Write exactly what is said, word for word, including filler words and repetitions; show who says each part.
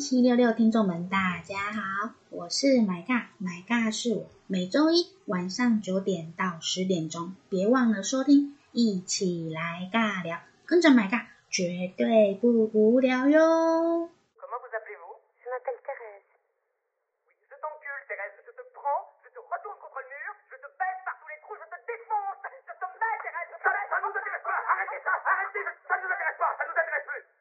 Speaker 1: 七六六听众们，大家好，我是买尬，买尬是我，每周一晚上九点到十点钟，别忘了收听，一起来尬聊，跟着买尬，绝对不无聊哟。
Speaker 2: Comment vous appelez-vous? Je m'appelle Thérèse. Oui, je t'encule, Thérèse. Je te prends, je te retourne contre le mur, je te baisse par tous les trous, je te défonce. Je te mets, Thérèse. Ça, ça nous intéresse pas. Arrêtez ça, arrêtez. Ça nous intéresse pas, ça nous intéresse plus.